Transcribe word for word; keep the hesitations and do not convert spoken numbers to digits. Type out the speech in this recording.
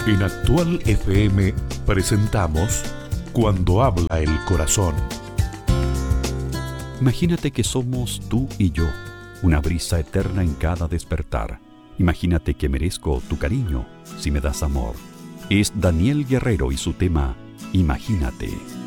En Actual F M presentamos Cuando habla el corazón. Imagínate que somos tú y yo, una brisa eterna en cada despertar. Imagínate que merezco tu cariño si me das amor. Es Daniel Guerrero y su tema Imagínate.